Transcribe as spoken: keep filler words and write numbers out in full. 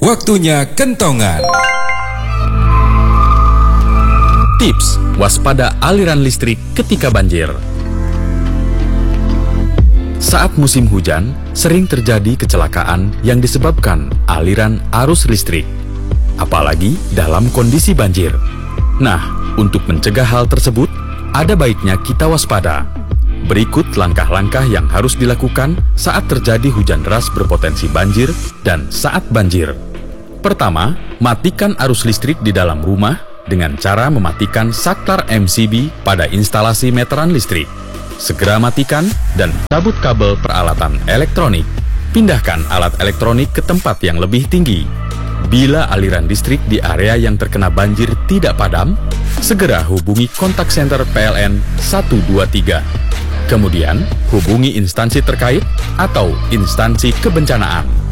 Waktunya kentongan. Tips waspada aliran listrik ketika banjir. Saat musim hujan, sering terjadi kecelakaan yang disebabkan aliran arus listrik, apalagi dalam kondisi banjir. Nah, untuk mencegah hal tersebut, ada baiknya kita waspada. Berikut langkah-langkah yang harus dilakukan saat terjadi hujan deras berpotensi banjir dan saat banjir. Pertama, matikan arus listrik di dalam rumah dengan cara mematikan saklar M C B pada instalasi meteran listrik. Segera matikan dan cabut kabel peralatan elektronik. Pindahkan alat elektronik ke tempat yang lebih tinggi. Bila aliran listrik di area yang terkena banjir tidak padam, segera hubungi kontak senter P L N satu dua tiga. Kemudian, hubungi instansi terkait atau instansi kebencanaan.